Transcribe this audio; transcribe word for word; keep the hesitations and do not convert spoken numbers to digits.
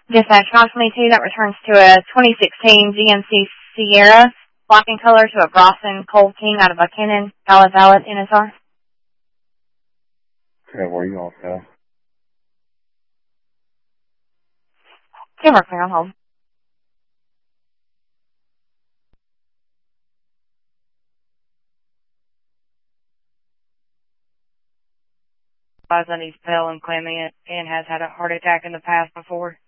Dispatch five twenty-two, that returns to a twenty sixteen G M C Sierra, black in color, to a Bronson Cold King out of Buchanan, valid, valid, N S R. Okay, where you all go? Camera clear on hold. That he's pale and clammy and has had a heart attack in the past before.